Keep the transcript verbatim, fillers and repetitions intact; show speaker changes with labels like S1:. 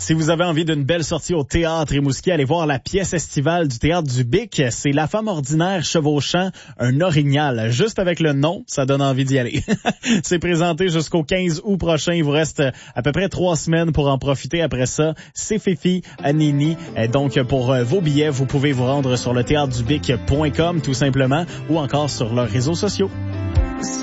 S1: Si vous avez envie d'une belle sortie au théâtre Rimouski, allez voir la pièce estivale du théâtre du Bic. C'est La femme ordinaire chevauchant un orignal. Juste avec le nom, ça donne envie d'y aller. C'est présenté jusqu'au quinze août prochain. Il vous reste à peu près trois semaines pour en profiter. Après ça, c'est Fifi à Nini. Donc, pour vos billets, vous pouvez vous rendre sur le théâtre du bic point com tout simplement ou encore sur leurs réseaux sociaux.